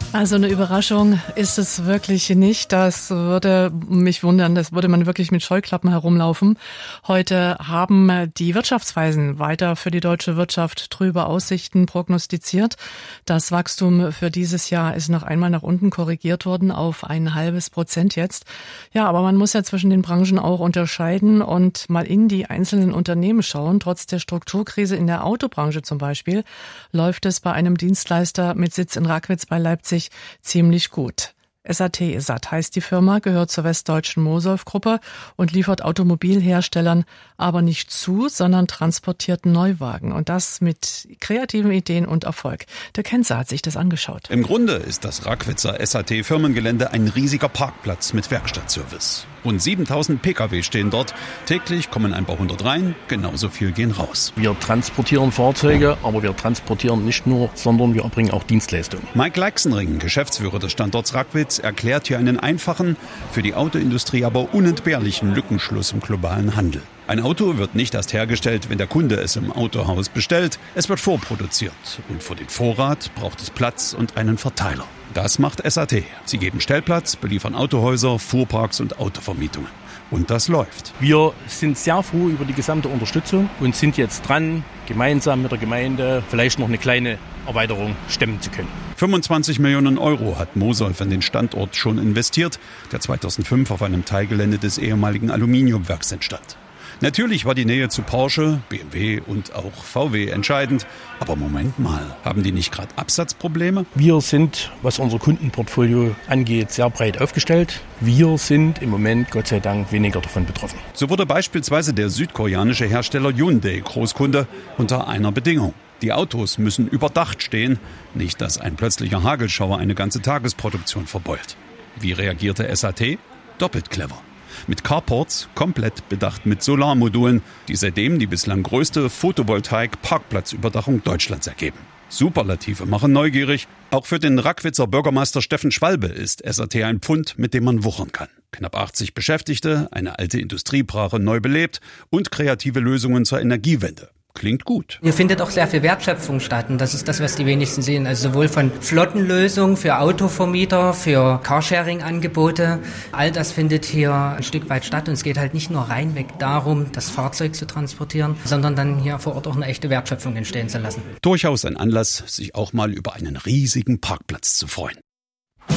Also eine Überraschung ist es wirklich nicht. Das würde mich wundern. Das würde man wirklich mit Scheuklappen herumlaufen. Heute haben die Wirtschaftsweisen weiter für die deutsche Wirtschaft trübe Aussichten prognostiziert. Das Wachstum für dieses Jahr ist noch einmal nach unten korrigiert worden auf 0,5% jetzt. Ja, aber man muss ja zwischen den Branchen auch unterscheiden und mal in die einzelnen Unternehmen schauen. Trotz der Strukturkrise in der Autobranche zum Beispiel läuft es bei einem Dienstleister mit Sitz in Rackwitz bei Leipzig ziemlich gut. SAT heißt die Firma, gehört zur westdeutschen Mosolf-Gruppe und liefert Automobilherstellern aber nicht zu, sondern transportiert Neuwagen. Und das mit kreativen Ideen und Erfolg. Der Kenzer hat sich das angeschaut. Im Grunde ist das Rackwitzer SAT-Firmengelände ein riesiger Parkplatz mit Werkstattservice. Rund 7000 Pkw stehen dort. Täglich kommen ein paar hundert rein, genauso viel gehen raus. Wir transportieren Fahrzeuge, aber wir transportieren nicht nur, sondern wir erbringen auch Dienstleistungen. Mike Leixenring, Geschäftsführer des Standorts Rackwitz, erklärt hier einen einfachen, für die Autoindustrie aber unentbehrlichen Lückenschluss im globalen Handel. Ein Auto wird nicht erst hergestellt, wenn der Kunde es im Autohaus bestellt. Es wird vorproduziert. Und für den Vorrat braucht es Platz und einen Verteiler. Das macht SAT. Sie geben Stellplatz, beliefern Autohäuser, Fuhrparks und Autovermietungen. Und das läuft. Wir sind sehr froh über die gesamte Unterstützung und sind jetzt dran, gemeinsam mit der Gemeinde vielleicht noch eine kleine Erweiterung stemmen zu können. 25 Millionen Euro hat Mosolf in den Standort schon investiert, der 2005 auf einem Teilgelände des ehemaligen Aluminiumwerks entstand. Natürlich war die Nähe zu Porsche, BMW und auch VW entscheidend. Aber Moment mal, haben die nicht gerade Absatzprobleme? Wir sind, was unser Kundenportfolio angeht, sehr breit aufgestellt. Wir sind im Moment, Gott sei Dank, weniger davon betroffen. So wurde beispielsweise der südkoreanische Hersteller Hyundai Großkunde unter einer Bedingung. Die Autos müssen überdacht stehen, nicht dass ein plötzlicher Hagelschauer eine ganze Tagesproduktion verbeult. Wie reagierte SAT? Doppelt clever. Mit Carports komplett bedacht mit Solarmodulen, die seitdem die bislang größte Photovoltaik-Parkplatzüberdachung Deutschlands ergeben. Superlative machen neugierig. Auch für den Rackwitzer Bürgermeister Steffen Schwalbe ist SAT ein Pfund, mit dem man wuchern kann. Knapp 80 Beschäftigte, eine alte Industriebrache neu belebt und kreative Lösungen zur Energiewende. Klingt gut. Hier findet auch sehr viel Wertschöpfung statt und das ist das, was die wenigsten sehen. Also sowohl von Flottenlösungen für Autovermieter, für Carsharing-Angebote. All das findet hier ein Stück weit statt und es geht halt nicht nur reinweg darum, das Fahrzeug zu transportieren, sondern dann hier vor Ort auch eine echte Wertschöpfung entstehen zu lassen. Durchaus ein Anlass, sich auch mal über einen riesigen Parkplatz zu freuen.